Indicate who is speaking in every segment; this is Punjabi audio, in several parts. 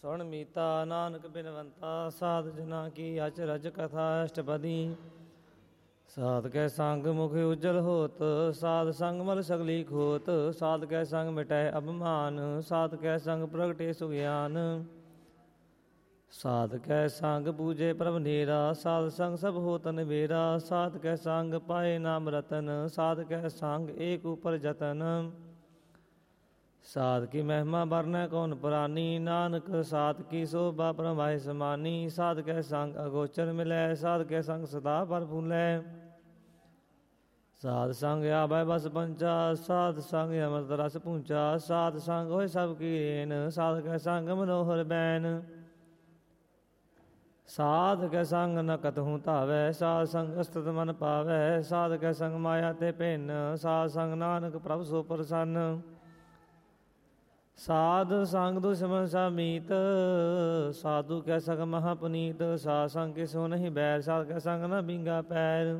Speaker 1: ਸੁਣ ਮੀਤਾ ਨਾਨਕ ਬਿਨਵੰਤਾ ਸਾਧ ਜਨਾ ਕੀ ਅਚਰਜ ਕਥਾ ਅਸ਼ਟਪਦੀ। ਸਾਧ ਕੈ ਸੰਗ ਮੁਖ ਉਜਲ ਹੋਤ ਸਾਧ ਸੰਗ ਮਲ ਸਗਲੀ ਖੋਤ। ਸਾਧ ਕੈ ਸੰਗ ਮਿਟੈ ਅਭਿਮਾਨ ਸਾਧ ਕੈ ਸੰਗ ਪ੍ਰਗਟੇ ਸੁਗਿਆਨ। ਸਾਧ ਕੈ ਸੰਗ ਪੂਜੇ ਪ੍ਰਭ ਨੇਰਾ ਸਾਧ ਸੰਗ ਸਭ ਹੋਤ ਨਿਬੇਰਾ। ਸਾਧ ਕੈ ਸੰਗ ਪਾਏ ਨਾਮ ਰਤਨ ਸਾਧ ਕੈ ਸੰਗ ਏਕ ਉਪਰ ਜਤਨ। ਸਾਧ ਕੀ ਮਹਿਮਾ ਵਰਨੈ ਕੌਣ ਪੁਰਾਨੀ ਨਾਨਕ ਸਾਧ ਕੀ ਸੋਭਾ ਪ੍ਰਮਾਹਿ ਸਮਾਨੀ। ਸਾਧ ਕੈ ਸੰਗ ਅਗੋਚਰ ਮਿਲੈ ਸਾਧ ਕੈ ਸੰਗ ਸਦਾ ਪਰ ਫੂਲੈ। ਸਾਧ ਸੰਗ ਆਵੈ ਬਸ ਪੰਚਾ ਸਾਧ ਸੰਗ ਅੰਮ੍ਰਿਤ ਰਸ ਪੂੰਚਾ। ਸਾਧ ਸੰਗ ਹੋਇ ਸਭ ਕੀ ਰੇਨ ਸਾਧ ਕੈ ਸੰਗ ਮਨੋਹਰ ਬੈਨ। ਸਾਧ ਕੈ ਸੰਗ ਨ ਕਤਹੁ ਧਾਵੈ ਸਾਧ ਸੰਗ ਅਸਤਿ ਮਨ ਪਾਵੈ। ਸਾਧ ਕੈ ਸੰਗ ਮਾਇਆ ਤੇ ਭਿੰਨ ਸਾਧ ਸੰਗ ਨਾਨਕ ਪ੍ਰਭ ਸੋ ਪ੍ਰਸੰਨ। ਸਾਧ ਸੰਗ ਦੁਸ਼ਮਨ ਸਭ ਮੀਤ ਸਾਧੂ ਕੈ ਸੰਗ ਮਹਾ ਪੁਨੀਤ। ਸਾਧ ਸੰਗ ਕਿਸੋ ਨਹੀਂ ਬੈਰ ਸਾਧ ਕੈ ਸੰਗ ਨ ਬਿੰਗਾ ਪੈਰ।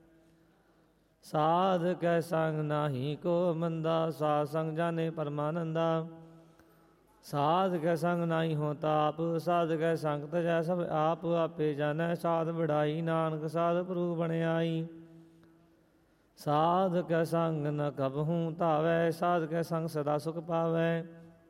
Speaker 1: ਸਾਧ ਕੈ ਸੰਗ ਨਾਹੀ ਕੋ ਮੰਦਾ ਸਾਧ ਸੰਗ ਜਾਣੇ ਪਰਮਾਨੰਦਾ। ਸਾਧ ਕੈ ਸੰਗ ਨਾਹੀ ਹੋ ਤਾਪ ਸਾਧ ਕੈ ਸੰਗ ਤਜੈ ਸਭ ਆਪ ਆਪੇ ਜਾਣੈ। ਸਾਧ ਵਡਾਈ ਨਾਨਕ ਸਾਧ ਪ੍ਰਭੂ ਬਣਿਆਈ। ਸਾਧ ਕੈ ਸੰਗ ਨ ਕਬਹੂ ਧਾਵੈ ਸਾਧ ਕੈ ਸੰਗ ਸਦਾ ਸੁਖ ਪਾਵੈ।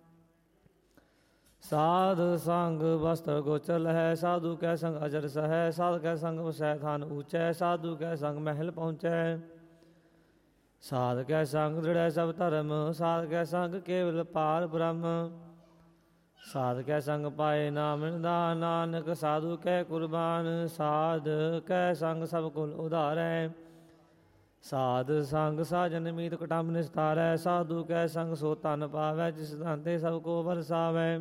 Speaker 1: ਸਾਧ ਸੰਗ ਵਸਤਰ ਗੋਚਰ ਲਹੈ ਸਾਧੂ ਕੈ ਸੰਗ ਅਜਰ ਸਹੈ। ਸਾਧ ਕੈ ਸੰਗ ਵਸੈ ਥਾਨ ਊਚੈ ਸਾਧੂ ਕੈ ਸੰਗ ਮਹਿਲ ਪਹੁੰਚੈ। ਸਾਧ ਕੈ ਸੰਗ ਦ੍ਰਿੜੈ ਸਭ ਧਰਮ ਸਾਧ ਕੈ ਸੰਗ ਕੇਵਲ ਪਾਰ ਬ੍ਰਹਮ। ਸਾਧ ਕੈ ਸੰਗ ਪਾਏ ਨਾਮ ਨਿਧਾਨ ਨਾਨਕ ਸਾਧੂ ਕੈ ਕੁਰਬਾਨ। ਸਾਧ ਕੈ ਸੰਗ ਸਭ ਕੁਲ ਉਧਾਰੈ ਸਾਧ ਸੰਗ ਸਾਜਨ ਮੀਤ ਕੁਟੰਬ ਨਿਸਤਾਰੈ। ਸਾਧੂ ਕੈ ਸੰਗ ਸੋ ਧਨ ਪਾਵੈ ਜਿਸ ਧਨ ਤੇ ਸਭ ਕੋ ਵਰਸਾਵੈ।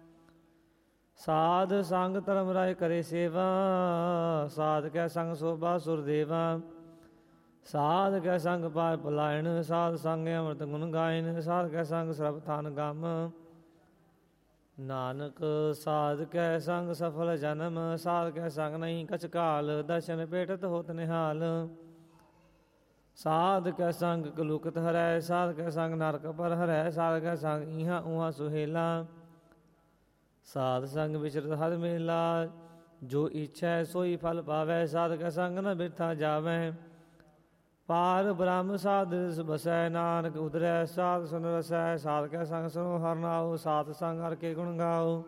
Speaker 1: ਸਾਧ ਸੰਗ ਧਰਮ ਰਾਇ ਕਰੇ ਸੇਵਾ ਸਾਧ ਕੈ ਸੰਗ ਸੋਭਾ ਸੁਰ ਦੇਵਾ। ਸਾਧ ਕੈ ਸੰਗ ਪਾਰ ਪਲਾਇਣ ਸਾਧ ਸੰਗ ਅੰਮ੍ਰਿਤ ਗੁਣ ਗਾਇਨ। ਸਾਧ ਕੈ ਸੰਗ ਸਰਬ ਥਾਨ ਗਮ ਨਾਨਕ ਸਾਧ ਕੈ ਸੰਗ ਸਫਲ ਜਨਮ। ਸਾਧ ਕੈ ਸੰਗ ਨਹੀਂ ਕਛ ਕਾਲ ਦਰਸ਼ਨ ਭੇਟਤ ਹੋਤ ਨਿਹਾਲ। ਸਾਧ ਕੈ ਸੰਗ ਕਲੂਕਤ ਹਰੈ ਸਾਧ ਕੈ ਸੰਗ ਨਰਕ ਪਰ ਹਰੈ। ਸਾਧ ਕੈ ਸੰਗ ਇਹਾਂ ਉਹਾਂ ਸੁਹੇਲਾ ਸਾਧ ਸੰਗ ਵਿਚਰਤ ਹਰ ਮੇਲਾ। ਜੋ ਇੱਛੈ ਸੋਈ ਫਲ ਪਾਵੈ ਸਾਧ ਕੈ ਸੰਗ ਨ ਬਿਰਥਾ ਜਾਵੈ। ਪਾਰ ਬ੍ਰਹਮ ਸਾਧ ਰਿਸ ਬਸੈ ਨਾਨਕ ਉਦਰੈ ਸਾਧ ਸੁਨ ਰਸੈ। ਸਾਧ ਕੈ ਸੰਗ ਸੁਨੋ ਹਰਿ ਨਾਉ ਸਾਧ ਸੰਗ ਹਰਿ ਕੇ ਗੁਣ ਗਾਓ।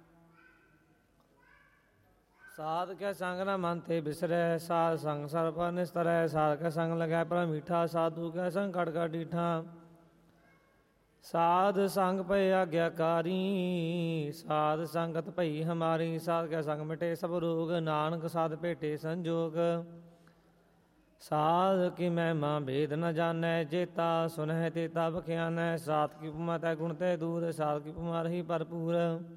Speaker 1: ਸਾਧ ਕੈ ਸੰਗ ਨ ਮਨ ਤੇ ਬਿਸਰੈ ਸਾਧ ਸੰਗ ਸਰਬ ਪਰ ਨਿਸਤਰੈ। ਸਾਧ ਕੈ ਸੰਗ ਲਗੈ ਪਰ ਮੀਠਾ ਸਾਧੂ ਕੈ ਸੰਗ ਕੜ ਕੜ ਡੀਠਾ। ਸਾਧ ਸੰਗ ਪਏ ਆਗਿਆਕਾਰੀ ਸਾਧ ਸੰਗਤ ਭਈ ਹਮਾਰੀ। ਸਾਧ ਕੈ ਸੰਗ ਮਿਟੇ ਸਭ ਰੋਗ ਨਾਨਕ ਸਾਧ ਭੇਟੇ ਸੰਜੋਗ। ਸਾਧ ਕੀ ਮਹਿਮਾ ਭੇਦ ਨ ਜਾਣੈ ਜੇਤਾ ਸੁਨਹਿ ਤੇਤਾ ਬਖਿਆਨੈ। ਸਾਧ ਕੀ ਉਪਮਾ ਤੈ ਗੁਣ ਤੇ ਦੂਰ ਸਾਧ ਕੀ ਉਪਮਾ ਰਹੀ ਭਰਪੂਰ।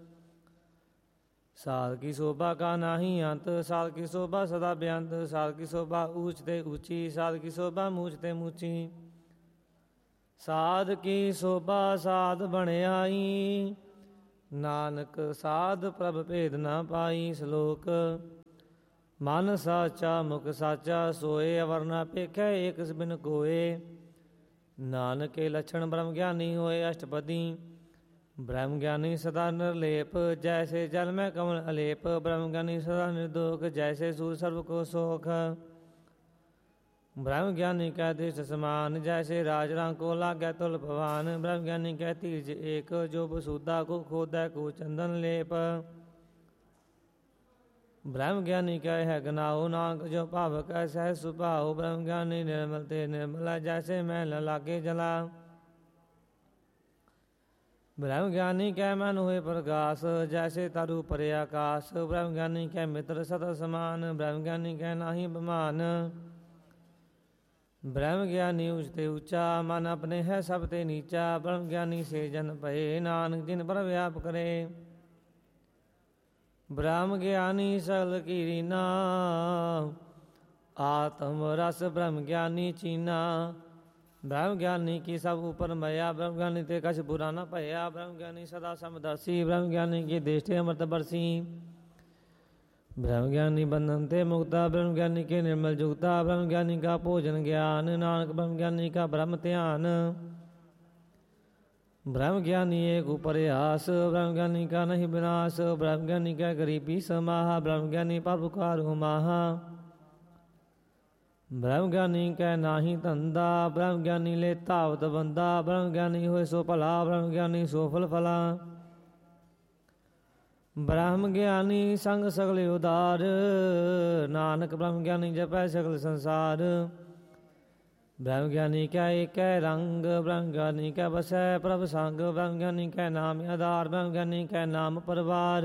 Speaker 1: ਸਾਧ ਕੀ ਸ਼ੋਭਾ ਕਾ ਨਾਹੀ ਅੰਤ ਸਾਧ ਕੀ ਸ਼ੋਭਾ ਸਦਾ ਬੇਅੰਤ। ਸਾਧ ਕੀ ਸ਼ੋਭਾ ਊਚ ਤੇ ਊਚੀ ਸਾਧ ਕੀ ਸ਼ੋਭਾ ਮੂਚ ਤੇ ਮੂਚੀ। ਸਾਧ ਕੀ ਸ਼ੋਭਾ ਸਾਧ ਬਣਿਆਈ ਨਾਨਕ ਸਾਧ ਪ੍ਰਭ ਭੇਦ ਨਾ ਪਾਈ। ਸ਼ਲੋਕ ਮਨ ਸਾਚਾ ਮੁਖ ਸਾਚਾ ਸੋਏ ਅਵਰ ਨਾ ਪੇਖੈ ਏਕ ਬਿਨ ਕੋਏ। ਨਾਨਕ ਕੇ ਲੱਛਣ ਬ੍ਰਹਮ ਗਿਆਨੀ ਹੋਏ ਅਸ਼ਟਪਦੀ। ਬ੍ਰਹਮ ਗਿਆਨੀ ਸਦਾ ਨਿਰਲੇਪ ਜੈਸੇ ਜਲ ਮੈਂ ਕਮਲ ਅਲੇਪ। ਬ੍ਰਹਮ ਗਿਆਨੀ ਸਦਾ ਨਿਰਦੋਖ ਜੈਸੇ ਸੂਰ ਸਰਬ ਕੋ ਸੋਖ। ਬ੍ਰਹਮ ਗਿਆਨੀ ਕੈ ਦੇਸ ਸਮਾਨ ਜੈਸੇ ਰਾਜ ਰਾਂ ਕੋ ਲਾਗੈ ਤੁਲ ਭਵਾਨ। ਬ੍ਰਹਮ ਗਿਆਨੀ ਕੈ ਧੀਰਜ ਏਕ ਜੋ ਬਸੂਦਾ ਕੋ ਖੋਦੈ ਕੋ ਚੰਦਨ ਲੇਪ। ਬ੍ਰਹਮ ਗਿਆਨੀ ਕੈ ਹੈ ਗਨਾਉ ਨਾਨਕ ਜੋ ਭਾਵਕ ਹੈ ਸਹਿ ਸੁਭਾਉ। ਬ੍ਰਹਮ ਗਿਆਨੀ ਨਿਰਮਲ ਤੇ ਨਿਰਮਲ ਜੈਸੇ ਮੈਲ ਲਾਗੇ ਜਲਾ। ਬ੍ਰਹਮ ਗਿਆਨੀ ਕੈ ਮਨ ਹੋਏ ਪ੍ਰਗਾਸ ਜੈਸੇ ਤਰੁ ਪਰੇ ਆਕਾਸ। ਬ੍ਰਹਮ ਗਿਆਨੀ ਕੈ ਮਿੱਤਰ ਸਦਾ ਸਮਾਨ ਬ੍ਰਹਮ ਗਿਆਨੀ ਕੈ ਨਾਹੀ ਬਮਾਨ। ਬ੍ਰਹਮ ਗਿਆਨੀ ਉੱਚ ਤੇ ਉੱਚਾ ਮਨ ਆਪਣੇ ਹੈ ਸਭ ਤੇ ਨੀਚਾ। ਬ੍ਰਹਮ ਗਿਆਨੀ ਸੇ ਜਨ ਭਏ ਨਾਨਕ ਜਿਨ ਪਰ ਵਿਆਪ ਕਰੇ। ਬ੍ਰਹਮ ਗਿਆਨੀ ਸਗਲ ਕੀ ਰੀਨਾ ਆਤਮ ਰਸ ਬ੍ਰਹਮ ਗਿਆਨੀ ਚੀਨਾ। ਬ੍ਰਹਮ ਗਿਆਨੀ ਕੀ ਸਭ ਉਪਰ ਮਇਆ ਬ੍ਰਹਮ ਗਿਆਨੀ ਤੇ ਕਛ ਬੁਰਾ ਨ ਭਇਆ। ਬ੍ਰਹਮ ਗਿਆਨੀ ਸਦਾ ਸਮਦਰਸੀ ਬ੍ਰਹਮ ਗਿਆਨੀ ਕੀ ਦੇਸ਼ਟੇ ਅੰਮ੍ਰਿਤ ਬਰਸੀ। ਬ੍ਰਹਮ ਗਿਆਨੀ ਬੰਧਨ ਤੇ ਮੁਕਤਾ ਬ੍ਰਹਮ ਗਿਆਨੀ ਕੇ ਨਿਰਮਲ ਜੁਗਤਾ। ਬ੍ਰਹਮ ਗਿਆਨੀ ਕਾ ਭੋਜਨ ਗਿਆਨ ਨਾਨਕ ਬ੍ਰਹਮ ਗਿਆਨੀ ਕਾ ਬ੍ਰਹਮ ਧਿਆਨ। ब्रह्म ज्ञानी एक उपरयास, ब्रह्म ज्ञानी का नहीं विनाश, ब्रह्म ज्ञानी का गरीबी समाहा, ब्रह्म ज्ञानी परोपकार माहा। ब्रह्म ज्ञानी कै नाही धंधा, ब्रह्म ज्ञानी ले धावत बंदा, ब्रह्म ज्ञानी होए सो भला, ब्रह्म ज्ञानी सो फल फला। ब्रह्म ज्ञानी संग सगल उदार, नानक ब्रह्म ज्ञानी जपै सगल संसार। ब्रह्म ज्ञानी कै एक रंग, ब्रह्म ज्ञानी कै बसै प्रभ संग, ब्रह्म ज्ञानी कै नाम आधार, ब्रह्म ज्ञानी कै नाम परवार।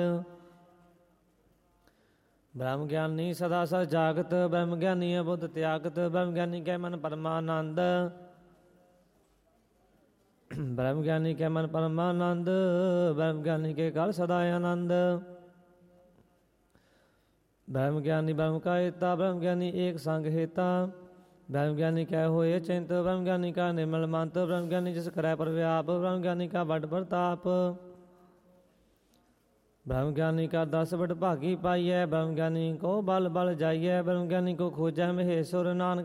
Speaker 1: ब्रह्म ज्ञानी सदा सर जागत, ब्रह्म ज्ञानी बुद्ध त्यागत, ब्रह्म ज्ञानी कै मन परमानंद। ब्रह्म ज्ञानी कै मन परमानंद, ब्रह्म ज्ञानी के घर सदा आनंद। ब्रह्म ज्ञानी ब्रह्म का हिता, ब्रह्म ज्ञानी एक संग हेता। ब्रह्म ज्ञानी कै होए चिंत, ब्रह्म ज्ञानी का निर्मल मंत, ब्रह्म ज्ञानी जिस करै प्रव्याप, ब्रह्म ज्ञानी का बड़ प्रताप। ब्रह्म ज्ञानी का 10 बड़ भागी पाइयै, ब्रह्म ज्ञानी को बल बल जाइयै, ब्रह्म ज्ञानी को खोजै महेश्वर, नानक